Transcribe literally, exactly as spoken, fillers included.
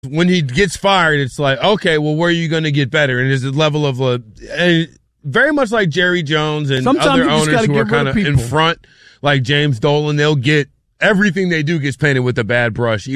when he gets fired, it's like, okay, well, where are you going to get better? And there's a level of uh, very much like Jerry Jones and Sometimes other owners who are kind of in front, like James Dolan. They'll get everything they do gets painted with a bad brush.